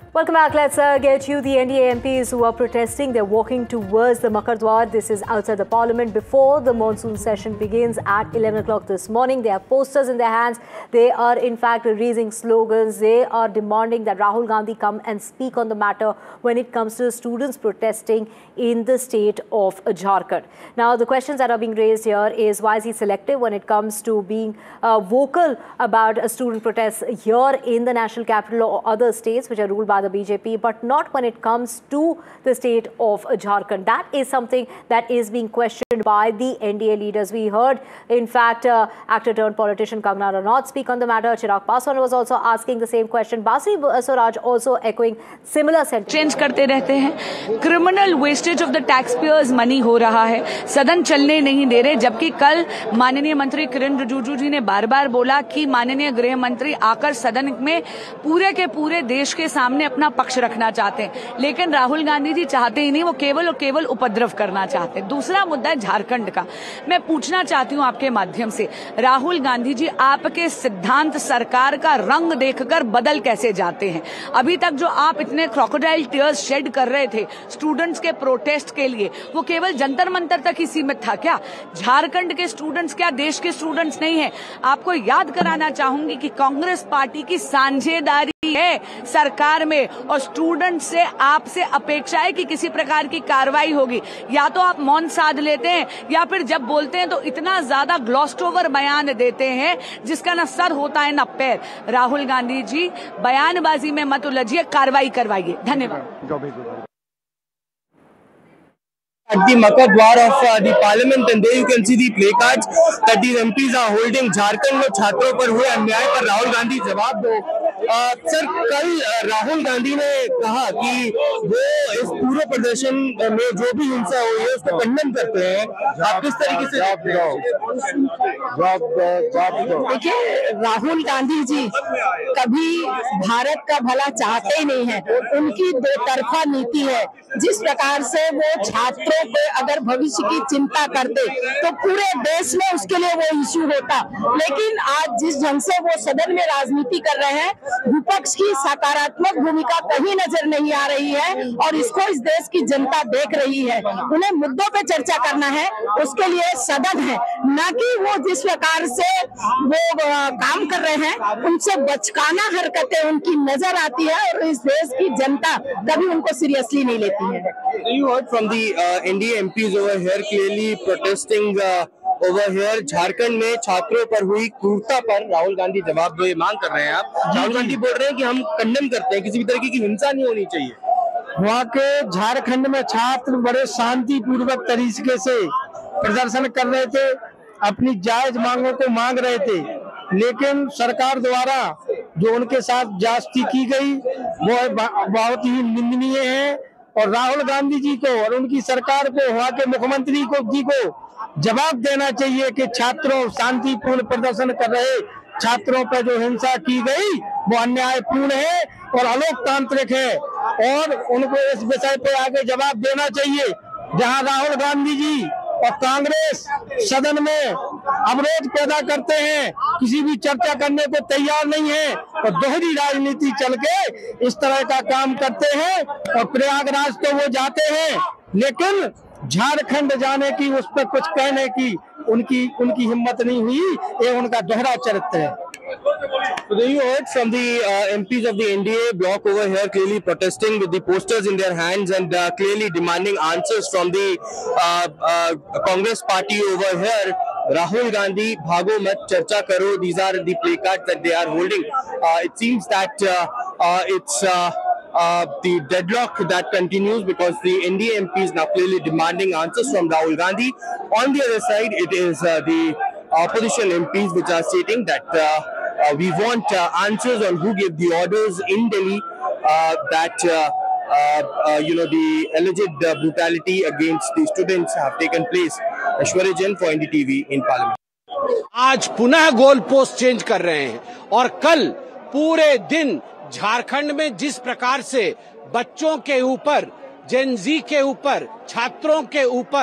Welcome back. Let's get you the NDA MPs who are protesting. They're walking towards the Makar Dwar. This is outside the Parliament before the monsoon session begins at 11 o'clock this morning. They have posters in their hands. They are in fact raising slogans. They are demanding that Rahul Gandhi come and speak on the matter when it comes to students protesting in the state of Jharkhand. Now, the questions that are being raised here is why is he selective when it comes to being vocal about student protests here in the national capital or other states which are ruled by the BJP, but not when it comes to the state of Jharkhand. That is something that is being questioned by the NDA leaders. We heard, in fact, actor turned politician Kangana Ranaut speak on the matter. Chirag Paswan was also asking the same question. Basri Swaraj also echoing similar sentiments. Change करते रहते हैं, criminal wastage of the tax payers money हो रहा है, सदन चलने नहीं दे रहे। जबकि कल माननीय मंत्री किरण रिजिजू जी ने बार बार बोला कि माननीय गृह मंत्री आकर सदन में पूरे के पूरे देश के सामने अपना पक्ष रखना चाहते हैं, लेकिन राहुल गांधी जी चाहते ही नहीं, वो केवल और केवल उपद्रव करना चाहते हैं। दूसरा मुद्दा है झारखंड का। मैं पूछना चाहती हूं आपके माध्यम से, राहुल गांधी जी आपके सिद्धांत सरकार का रंग देखकर बदल कैसे जाते हैं? अभी तक जो आप इतने क्रोकोडाइल टीयर्स शेड कर रहे थे स्टूडेंट्स के प्रोटेस्ट के लिए, वो केवल जंतर मंतर तक ही सीमित था क्या? झारखंड के स्टूडेंट्स क्या देश के स्टूडेंट्स नहीं है? आपको याद कराना चाहूंगी कि कांग्रेस पार्टी की साझेदारी है सरकार में और स्टूडेंट से आपसे अपेक्षा है कि किसी प्रकार की कार्रवाई होगी। या तो आप मौन साध लेते हैं या फिर जब बोलते हैं तो इतना ज्यादा ग्लॉस्ड ओवर बयान देते हैं जिसका न सर होता है न पैर। राहुल गांधी जी, बयानबाजी में मत उलझिए, कार्रवाई करवाइए। धन्यवाद। At the Makar Dwar of the Parliament, and there you can see the placards that these MPs are holding. Jharkhand में छात्रों पर हुए अन्याय पर राहुल गांधी जवाब दो। सर, कल राहुल गांधी ने कहा कि वो इस पूरे प्रदर्शन में जो भी हिंसा हुई है उसको खंडन करते हैं। आप किस तरीके से देखिए, राहुल गांधी जी कभी भारत का भला चाहते ही नहीं है। उनकी दो तरफा नीति है। जिस प्रकार से वो छात्रों को अगर भविष्य की चिंता करते तो पूरे देश में उसके लिए वो इश्यू होता, लेकिन आज जिस ढंग से वो सदन में राजनीति कर रहे हैं, विपक्ष की सकारात्मक भूमिका कहीं नजर नहीं आ रही है और इसको इस देश की जनता देख रही है। उन्हें मुद्दों पे चर्चा करना है, उसके लिए सदन है, न कि वो जिस प्रकार से वो काम कर रहे हैं उनसे बचकाना हरकतें उनकी नजर आती है और इस देश की जनता कभी उनको सीरियसली नहीं लेती है। You heard from the NDA MPs over here clearly protesting over here. Jharkhand में छात्रों पर हुई क्रूरता पर राहुल गांधी जवाब दो, ये मांग कर रहे हैं आप। राहुल गांधी बोल रहे हैं कि हम कंडेम करते हैं, किसी भी तरीके की हिंसा नहीं होनी चाहिए। वहाँ के झारखंड में छात्र बड़े शांतिपूर्वक तरीके से प्रदर्शन कर रहे थे, अपनी जायज मांगों को मांग रहे थे, लेकिन सरकार द्वारा जो उनके साथ ज्यादती की गई वो बहुत ही निंदनीय है और राहुल गांधी जी को और उनकी सरकार को, वहाँ के मुख्यमंत्री जी को जवाब देना चाहिए कि छात्रों शांतिपूर्ण प्रदर्शन कर रहे छात्रों पर जो हिंसा की गई वो अन्यायपूर्ण है और अलोकतांत्रिक है और उनको इस विषय पे आगे जवाब देना चाहिए। जहां राहुल गांधी जी और कांग्रेस सदन में अवरोध पैदा करते हैं, किसी भी चर्चा करने को तैयार नहीं है और दोहरी राजनीति चल के इस तरह का काम करते हैं और प्रयागराज तो वो जाते हैं लेकिन झारखंड जाने की, उस पर कुछ कहने की उनकी हिम्मत नहीं हुई। ये उनका दोहरा चरित्र है। So there you heard from the MPs of the NDA bloc over here clearly protesting with the posters in their hands and clearly demanding answers from the Congress party over here. Rahul Gandhi, bhago mat, charcha karo. These are the placards that they are holding. It seems that it's the deadlock that continues because the NDA MP is now clearly demanding answers from Rahul Gandhi. On the other side, it is the opposition MPs which are stating that we want answers on who gave the orders in Delhi that the alleged brutality against the students have taken place. Ashwarya Jain for NDTV in Parliament. आज पुनः goal post change कर रहे हैं और कल पूरे दिन झारखंड में जिस प्रकार से बच्चों के ऊपर, जेन जी के ऊपर, छात्रों के ऊपर